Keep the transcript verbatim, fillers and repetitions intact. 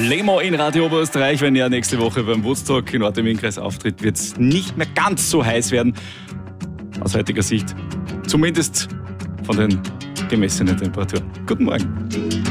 Lemo in Radio Oberösterreich. Wenn er nächste Woche beim Woodstock in Ort-im-Innkreis auftritt, wird es nicht mehr ganz so heiß werden. Aus heutiger Sicht. Zumindest von den gemessenen Temperaturen. Guten Morgen.